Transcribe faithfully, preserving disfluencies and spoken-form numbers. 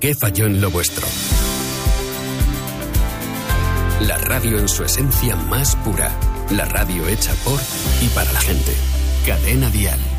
qué falló en lo vuestro. La radio en su esencia más pura. La radio hecha por y para la gente. Cadena Dial.